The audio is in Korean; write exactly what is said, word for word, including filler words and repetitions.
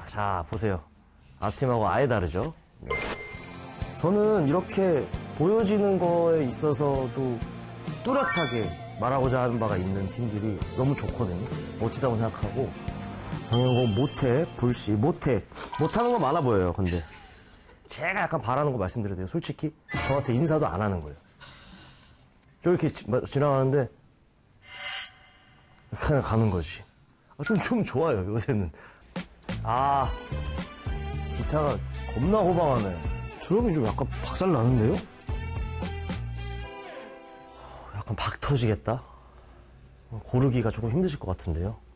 자, 보세요. 앞팀하고 아예 다르죠? 네. 저는 이렇게 보여지는 거에 있어서도 뚜렷하게 말하고자 하는 바가 있는 팀들이 너무 좋거든요. 멋지다고 생각하고. 정영공 못해, 불씨, 못해. 못하는 거 많아 보여요, 근데. 제가 약간 바라는 거 말씀드려도 돼요. 솔직히 저한테 인사도 안 하는 거예요. 이렇게 지, 지나가는데 그냥 가는 거지. 아, 좀, 좀 좋아요, 요새는. 아, 기타가 겁나 호방하네. 드럼이 좀 약간 박살 나는데요? 약간 박 터지겠다? 고르기가 조금 힘드실 것 같은데요?